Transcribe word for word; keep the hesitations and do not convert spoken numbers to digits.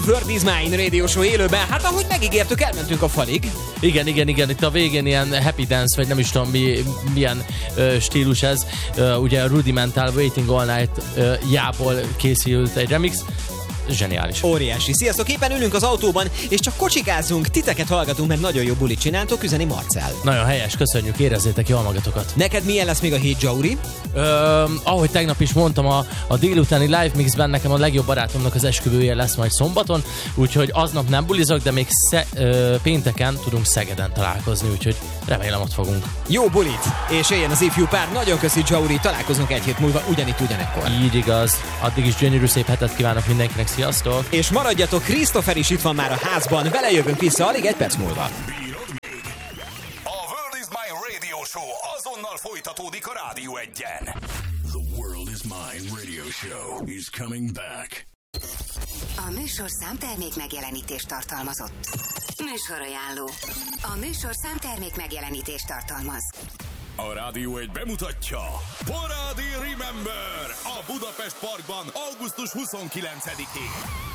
World is Mine Radio Show élőben. Hát ahogy megígértük, elmentünk a falig. Igen, igen, igen. Itt a végén ilyen happy dance, vagy nem is tudom mi, milyen ö, stílus ez. Ö, ugye a Rudimental Waiting All Night ö, jából készült egy remix. Zseniális. Óriási. Sziasztok, éppen ülünk az autóban, és csak kocsikázunk, titeket hallgatunk, mert nagyon jó bulit csináltok, üzeni Marcell. Nagyon helyes, köszönjük, érezzétek jól magatokat. Neked milyen lesz még a hét, Jauri? Ö, ahogy tegnap is mondtam, a, a délutáni live mixben nekem a legjobb barátomnak az esküvője lesz majd szombaton, úgyhogy aznap nem bulizok, de még sze, ö, pénteken tudunk Szegeden találkozni, úgyhogy remélem ott fogunk. Jó bulit! És éljen az ifjú pár, nagyon köszi, Jauri, találkozunk egy hét múlva ugyanitt ugyanekkor. Így igaz. Addig is gyönyörű szép hetet kívánok mindenkinek, sziasztok! És maradjatok, Christopher is itt van már a házban, vele jövünk vissza alig egy perc múlva. A World is Mine Radio Show azonnal folytatódik a Rádió egyen. The World is Mine Radio Show is coming back. A műsorszám termék megjelenítést tartalmazott. Műsorajánló. A műsorszám termék megjelenítést tartalmaz. A Rádió egy bemutatja Parádi Remember a Budapest Parkban augusztus huszonkilencedikén.